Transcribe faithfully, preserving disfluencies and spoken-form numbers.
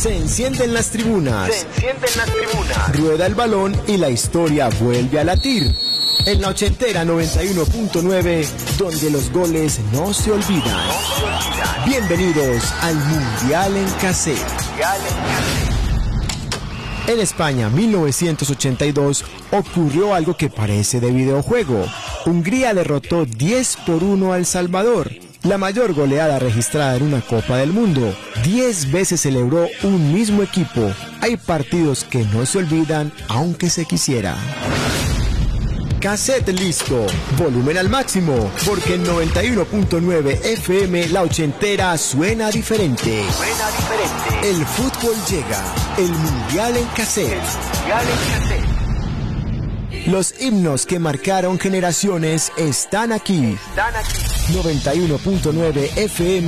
Se encienden las tribunas. Se encienden las tribunas. Rueda el balón y la historia vuelve a latir. En la ochentera noventa y uno punto nueve, donde los goles no se olvidan. No se olvidan. Bienvenidos al Mundial en Cassette. Mundial en Cassette. En España, mil novecientos ochenta y dos, ocurrió algo que parece de videojuego. Hungría derrotó diez por uno a El Salvador, la mayor goleada registrada en una Copa del Mundo. Diez veces celebró un mismo equipo. Hay partidos que no se olvidan, aunque se quisiera. Cassette listo, volumen al máximo, porque en noventa y uno punto nueve F M la ochentera suena diferente. Suena diferente. El fútbol llega, el Mundial en Cassette. El Mundial en Cassette. Los himnos que marcaron generaciones están aquí. Están aquí. noventa y uno punto nueve F M